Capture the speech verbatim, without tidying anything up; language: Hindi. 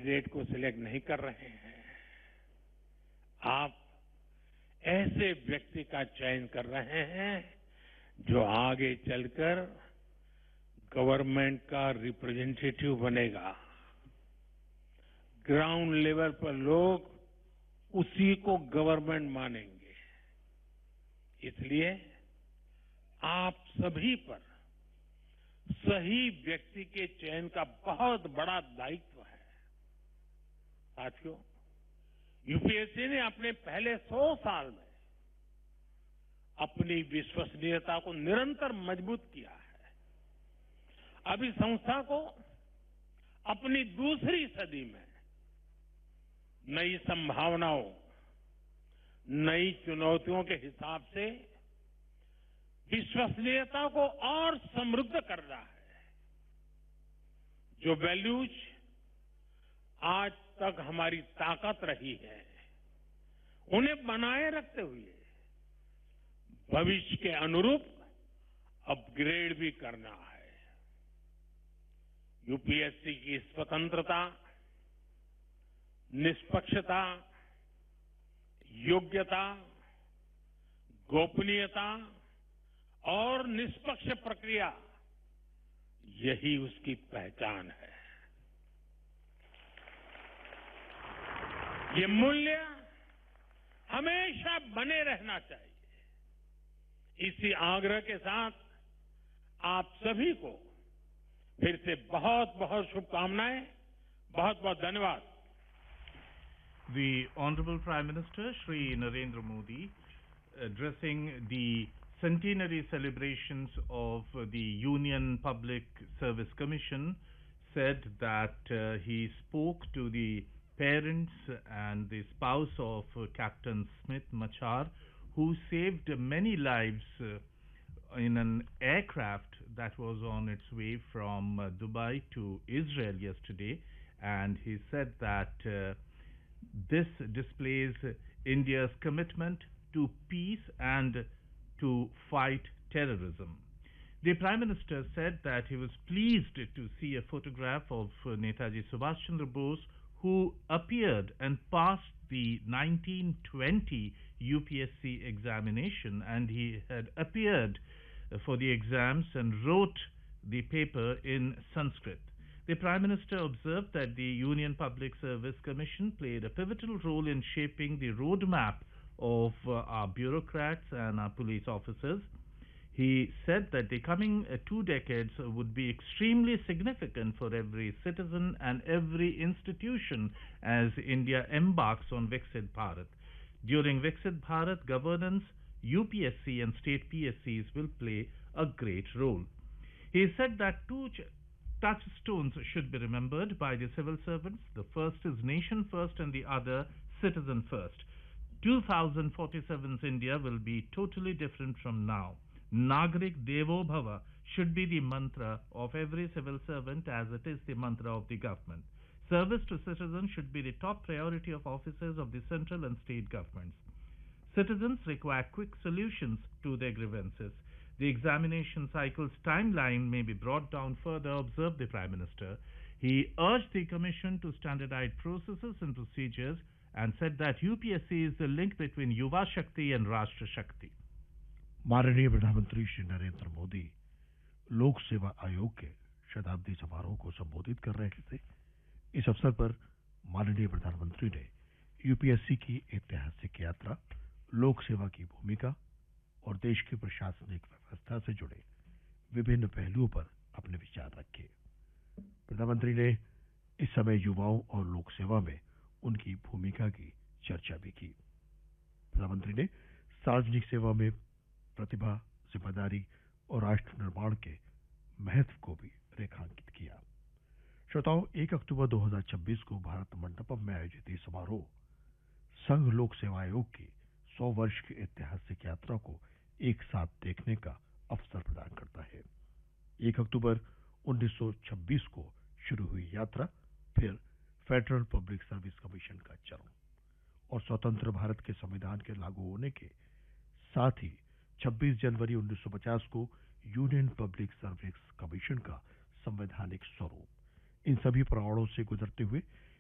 कैंडिडेट को सिलेक्ट नहीं कर रहे हैं, आप ऐसे व्यक्ति का चयन कर रहे हैं जो आगे चलकर गवर्नमेंट का रिप्रेजेंटेटिव बनेगा। ग्राउंड लेवल पर लोग उसी को गवर्नमेंट मानेंगे। इसलिए आप सभी पर सही व्यक्ति के चयन का बहुत बड़ा दायित्व है। साथियों, यूपीएससी ने अपने पहले सौ साल में अपनी विश्वसनीयता को निरंतर मजबूत किया है। अब इस संस्था को अपनी दूसरी सदी में नई संभावनाओं, नई चुनौतियों के हिसाब से विश्वसनीयता को और समृद्ध कर रहा है। जो वैल्यूज आज तक हमारी ताकत रही है, उन्हें बनाए रखते हुए भविष्य के अनुरूप अपग्रेड भी करना है। यूपीएससी की स्वतंत्रता, निष्पक्षता, योग्यता, गोपनीयता और निष्पक्ष प्रक्रिया, यही उसकी पहचान है। ये मूल्य हमेशा बने रहना चाहिए। इसी आग्रह के साथ आप सभी को फिर से बहुत बहुत शुभकामनाएं, बहुत बहुत धन्यवाद। The Honorable Prime Minister Shri Narendra Modi, addressing the centenary celebrations of the Union Public Service Commission, said that uh, he spoke to the parents and the spouse of uh, Captain Smith Machar, who saved many lives uh, in an aircraft that was on its way from uh, Dubai to Israel yesterday, and he said that uh, this displays India's commitment to peace and to fight terrorism. The Prime Minister said that he was pleased to see a photograph of uh, Netaji Subhash Chandra Bose, who appeared and passed the nineteen twenty U P S C examination, and he had appeared uh, for the exams and wrote the paper in Sanskrit. The Prime Minister observed that the Union Public Service Commission played a pivotal role in shaping the roadmap of uh, our bureaucrats and our police officers. He said that the coming uh, two decades uh, would be extremely significant for every citizen and every institution as India embarks on Viksit Bharat. During Viksit Bharat governance, U P S C and state P S Cs will play a great role. He said that two ch- touchstones should be remembered by the civil servants. The first is nation first and the other citizen first. two thousand forty-seven's India will be totally different from now. Nagrik Devo Bhava should be the mantra of every civil servant as it is the mantra of the government. Service to citizens should be the top priority of officers of the central and state governments. Citizens require quick solutions to their grievances. The examination cycle's timeline may be brought down further, observed the Prime Minister. He urged the Commission to standardize processes and procedures and said that U P S C is the link between Yuva Shakti and Rashtra Shakti. माननीय प्रधानमंत्री श्री नरेंद्र मोदी लोक सेवा आयोग के शताब्दी समारोह को संबोधित कर रहे थे। इस अवसर पर माननीय प्रधानमंत्री ने यूपीएससी की ऐतिहासिक यात्रा, लोक सेवा की भूमिका और देश की प्रशासनिक व्यवस्था से जुड़े विभिन्न पहलुओं पर अपने विचार रखे। प्रधानमंत्री ने इस समय युवाओं और लोक सेवा में उनकी भूमिका की चर्चा भी की। प्रधानमंत्री ने सार्वजनिक सेवा में प्रतिभा, जिम्मेदारी और राष्ट्र निर्माण के महत्व को भी रेखांकित किया। श्रोताओं, एक अक्टूबर दो हज़ार छब्बीस को भारत मंडपम में आयोजित यह समारोह संघ लोक सेवा आयोग की सौ वर्ष की ऐतिहासिक यात्रा को एक साथ देखने का अवसर प्रदान करता है। एक अक्टूबर उन्नीस सौ छब्बीस को शुरू हुई यात्रा फिर फेडरल पब्लिक सर्विस कमीशन का चरण और स्वतंत्र भारत के संविधान के लागू होने के साथ ही छब्बीस जनवरी उन्नीस सौ पचास को यूनियन पब्लिक सर्विस कमीशन का संवैधानिक स्वरूप, इन सभी पड़ावों से गुजरते हुए